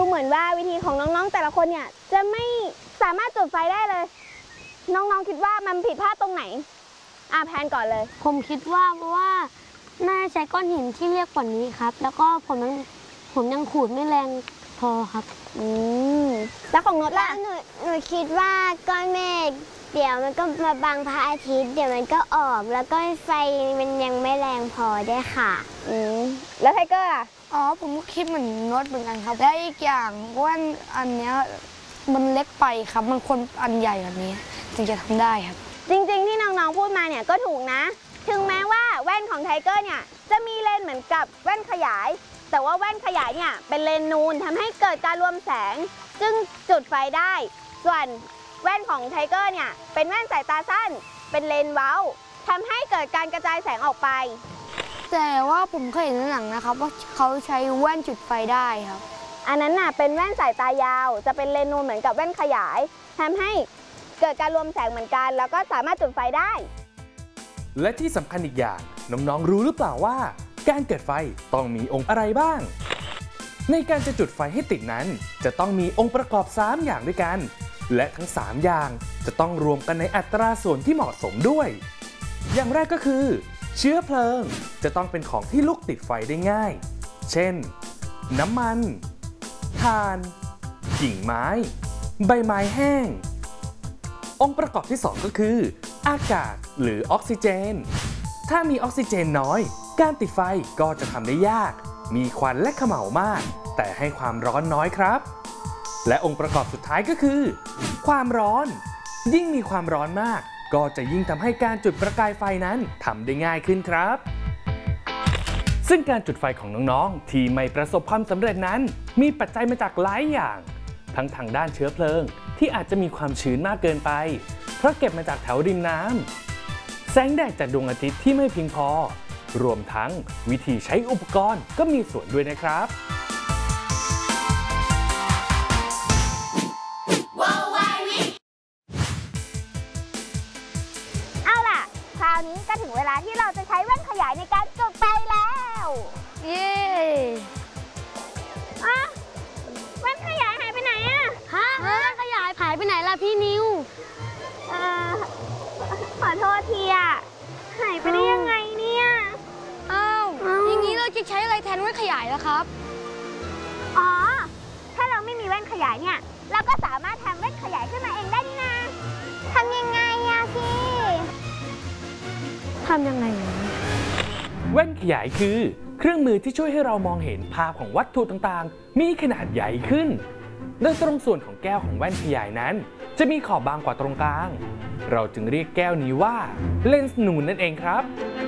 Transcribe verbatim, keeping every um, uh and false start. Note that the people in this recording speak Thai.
เหมือนว่าวิธีของน้องๆแต่ละคนเนี่ยจะไม่สามารถจุดไฟได้เลยน้องๆคิดว่ามันผิดพลาดตรงไหนอ่ะแพนก่อนเลยผมคิดว่าเพราะว่าน่าใช้ก้อนหินที่เรียกกว่านี้ครับแล้วก็ผมยังผมยังขูดไม่แรงพอครับอืมแล้วของโน้ตล่ะหนูหนูคิดว่าก้อนเมฆเดี๋ยวมันก็มาบังพระอาทิตย์เดี๋ยวมันก็ออกแล้วก็ไฟมันยังไม่แรงพอได้ค่ะอืมแล้วไทเกอร์ล่ะอ๋อผมก็คิดเหมือนโน้ตเหมือนกันครับและอีกอย่างว่าอันเนี้ยมันเล็กไปครับมันควรอันใหญ่แบบนี้ถึงจะทำได้ครับจริงๆที่น้องๆพูดมาเนี่ยก็ถูกนะถึงแม้ว่าแว่นของไทเกอร์เนี่ยจะมีเลนส์เหมือนกับแว่นขยายแต่ว่าแว่นขยายเนี่ยเป็นเลนส์นูนทำให้เกิดการรวมแสงจึงจุดไฟได้ส่วนแว่นของไทเกอร์เนี่ยเป็นแว่นสายตาสั้นเป็นเลนส์เว้าทำให้เกิดการกระจายแสงออกไปแต่ว่าผมเคยเห็นในหนังนะครับว่าเขาใช้แว่นจุดไฟได้ครับอันนั้นน่ะเป็นแว่นสายตายาวจะเป็นเลนส์นูนเหมือนกับแว่นขยายทำให้เกิดการรวมแสงเหมือนกันแล้วก็สามารถจุดไฟได้และที่สำคัญอีกอย่างน้องๆรู้หรือเปล่าว่าการเกิดไฟต้องมีองค์อะไรบ้างในการจะจุดไฟให้ติดนั้นจะต้องมีองค์ประกอบสามอย่างด้วยกันและทั้งสามอย่างจะต้องรวมกันในอัตราส่วนที่เหมาะสมด้วยอย่างแรกก็คือเชื้อเพลิงจะต้องเป็นของที่ลุกติดไฟได้ง่ายเช่นน้ำมันถ่านกิ่งไม้ใบไม้แห้งองค์ประกอบที่สองก็คืออากาศหรือออกซิเจนถ้ามีออกซิเจนน้อยการติดไฟก็จะทำได้ยากมีควันและเขม่ามากแต่ให้ความร้อนน้อยครับและองค์ประกอบสุดท้ายก็คือความร้อนยิ่งมีความร้อนมากก็จะยิ่งทำให้การจุดประกายไฟนั้นทำได้ง่ายขึ้นครับซึ่งการจุดไฟของน้องๆที่ไม่ประสบความสำเร็จนั้นมีปัจจัยมาจากหลายอย่างทั้งทางด้านเชื้อเพลิงที่อาจจะมีความชื้นมากเกินไปเพราะเก็บมาจากแถวริมน้ำแสงแดดจากดวงอาทิตย์ที่ไม่เพียงพอรวมทั้งวิธีใช้อุปกรณ์ก็มีส่วนด้วยนะครับเอาล่ะคราวนี้ก็ถึงเวลาที่เราจะใช้แว่นขยายในการจุดไฟแล้วเย้อ่ะแว่นขยายหายไปไหนอะฮะแว่นขยายหายไปไหนล่ะพี่นิวเอ่อขอโทษทีอะหายไปได้ยังไงเนี่ยอ้าวอย่างนี้เราจะใช้อะไรแทนแว่นขยายล่ะครับอ๋อถ้าเราไม่มีแว่นขยายเนี่ยเราก็สามารถทำแว่นขยายขึ้นมาเองได้นี่นะทำยังไงอะพี่ทำยังไงแว่นขยายคือเครื่องมือที่ช่วยให้เรามองเห็นภาพของวัตถุต่างๆมีขนาดใหญ่ขึ้นโดยตรงส่วนของแก้วของแว่นขยายนั้นจะมีขอบบางกว่าตรงกลางเราจึงเรียกแก้วนี้ว่าเลนส์นูนนั่นเองครับ